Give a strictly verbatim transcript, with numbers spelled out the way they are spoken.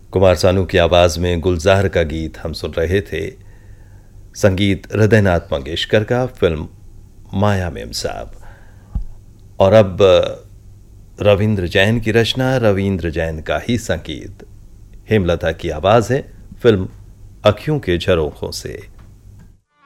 कुमार सानू की आवाज में गुलजार का गीत हम सुन रहे थे। संगीत हृदयनाथ मंगेशकर का, फिल्म माया मेम साहब। और अब रविंद्र जैन की रचना, रविंद्र जैन का ही संगीत, हेमलता की आवाज है, फिल्म अखियों के झरोखों से।